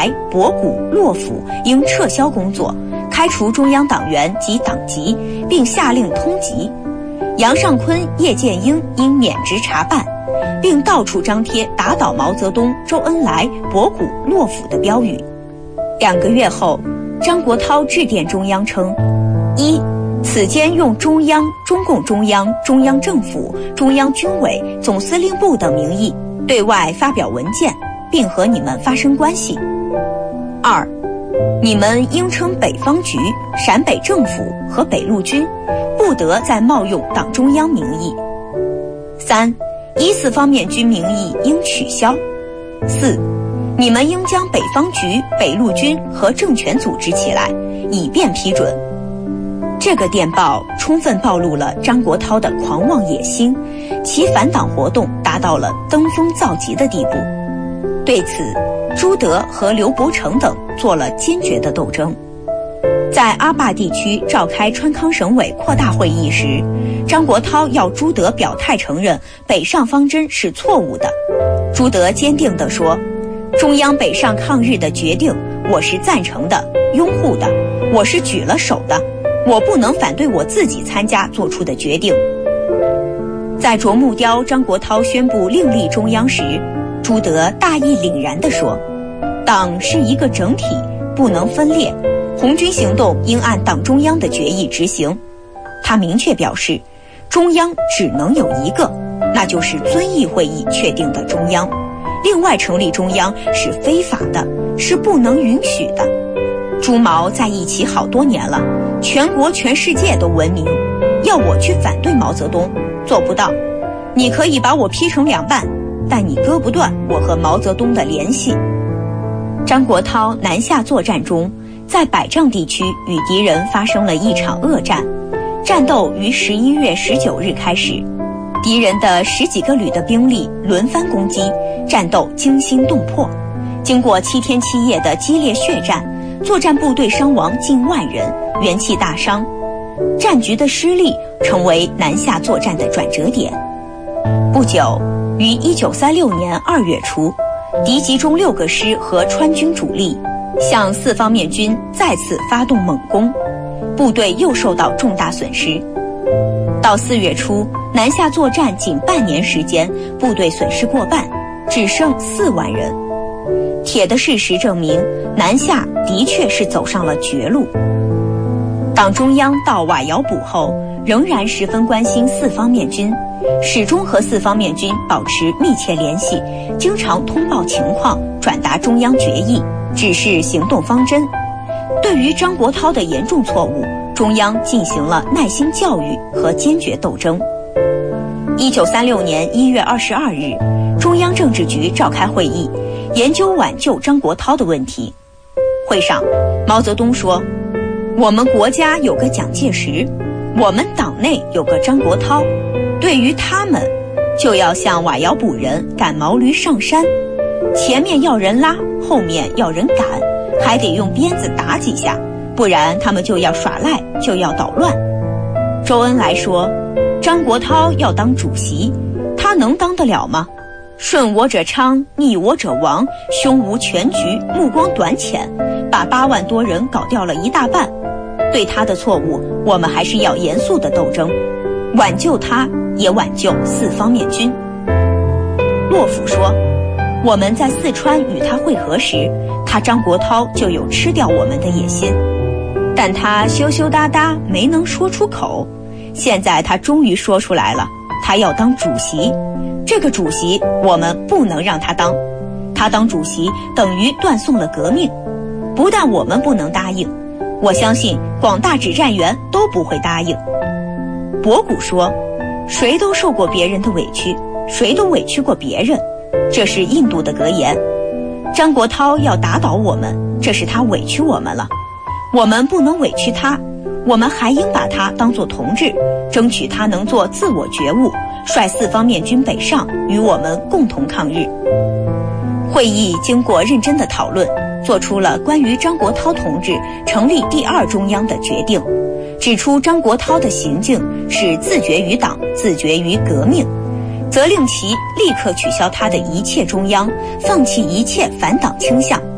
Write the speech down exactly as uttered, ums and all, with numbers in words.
来、博古、洛甫应撤销工作，开除中央党员及党籍，并下令通缉。杨尚昆、叶剑英应免职查办，并到处张贴打倒毛泽东、周恩来、博古、洛甫的标语。两个月后，张国焘致电中央称：一、此间用中央、中共中央、中央政府、中央军委、总司令部等名义对外发表文件，并和你们发生关系。二、你们应称北方局、陕北政府和北路军，不得再冒用党中央名义。三、一四方面军名义应取消。四、你们应将北方局、北路军和政权组织起来，以便批准。这个电报充分暴露了张国焘的狂妄野心，其反党活动达到了登峰造极的地步。对此，朱德和刘伯承等做了坚决的斗争。在阿坝地区召开川康省委扩大会议时，张国焘要朱德表态承认北上方针是错误的。朱德坚定地说：中央北上抗日的决定，我是赞成的、拥护的，我是举了手的，我不能反对我自己参加做出的决定。在啄木雕张国焘宣布另立中央时，朱德大义凛然地说：党是一个整体，不能分裂，红军行动应按党中央的决议执行。他明确表示，中央只能有一个，那就是遵义会议确定的中央，另外成立中央是非法的，是不能允许的。朱毛在一起好多年了，全国全世界都闻名，要我去反对毛泽东，做不到。你可以把我劈成两半，但你割不断我和毛泽东的联系。张国焘南下作战中，在百丈地区与敌人发生了一场恶战，战斗于十一月十九日开始，敌人的十几个旅的兵力轮番攻击，战斗惊心动魄。经过七天七夜的激烈血战，作战部队伤亡近万人，元气大伤。战局的失利成为南下作战的转折点。不久，于一九三六年二月初，敌集中六个师和川军主力，向四方面军再次发动猛攻，部队又受到重大损失。到四月初，南下作战仅半年时间，部队损失过半，只剩四万人。铁的事实证明，南下的确是走上了绝路。党中央到瓦窑堡后，仍然十分关心四方面军，始终和四方面军保持密切联系，经常通报情况，转达中央决议，指示行动方针。对于张国焘的严重错误，中央进行了耐心教育和坚决斗争。一九三六年一月二十二日，中央政治局召开会议，研究挽救张国焘的问题。会上，毛泽东说：我们国家有个蒋介石，我们党内有个张国焘，对于他们，就要像瓦窑堡人赶毛驴上山，前面要人拉，后面要人赶，还得用鞭子打几下，不然他们就要耍赖，就要捣乱。周恩来说，张国焘要当主席，他能当得了吗？顺我者昌，逆我者亡，胸无全局，目光短浅，把八万多人搞掉了一大半。对他的错误，我们还是要严肃的斗争，挽救他，也挽救四方面军。洛甫说，我们在四川与他会合时，他张国焘就有吃掉我们的野心，但他羞羞答答没能说出口。现在他终于说出来了，他要当主席。这个主席我们不能让他当，他当主席等于断送了革命。不但我们不能答应，我相信广大指战员都不会答应。博古说，谁都受过别人的委屈，谁都委屈过别人，这是印度的格言。张国焘要打倒我们，这是他委屈我们了，我们不能委屈他，我们还应把他当作同志，争取他能做自我觉悟，率四方面军北上，与我们共同抗日。会议经过认真的讨论，做出了关于张国焘同志成立第二中央的决定，指出张国焘的行径是自绝于党，自绝于革命，责令其立刻取消他的一切中央，放弃一切反党倾向，